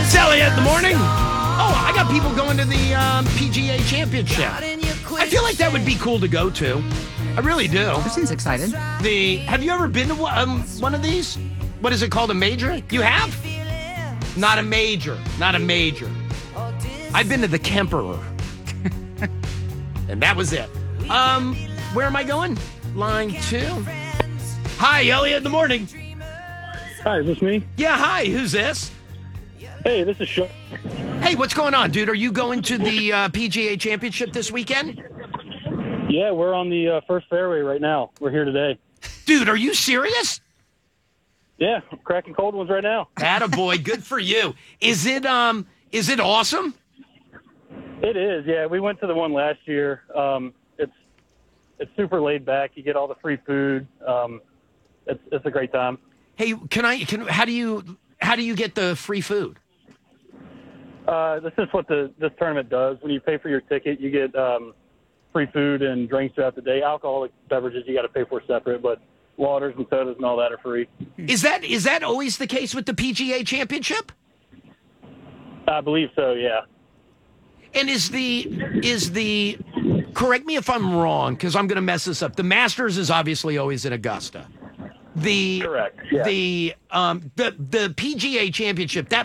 It's Elliot in the morning. Oh, I got people going to the PGA Championship. I feel like that would be cool to go to. I really do. Seems excited. Have you ever been to one of these? What is it called? A major? You have? Not a major. Not a major. I've been to the Kemperer. And that was it. Where am I going? Line 2. Hi, Elliot in the morning. Hi, is this me? Yeah, hi. Who's this? Hey, this is Sean. Hey, what's going on, dude? Are you going to the PGA Championship this weekend? Yeah, we're on the first fairway right now. We're here today. Dude, are you serious? Yeah, I'm cracking cold ones right now. Attaboy, good for you. Is it awesome? It is, yeah. We went to the one last year. It's super laid back. You get all the free food. It's a great time. Hey, how do you get the free food? This is what this tournament does. When you pay for your ticket, you get free food and drinks throughout the day. Alcoholic beverages you got to pay for separate, but waters and sodas and all that are free. Is that always the case with the PGA Championship? I believe so, yeah. And is the correct me if I'm wrong, because I'm going to mess this up. The Masters is obviously always in Augusta. Correct. Yeah. The PGA Championship, that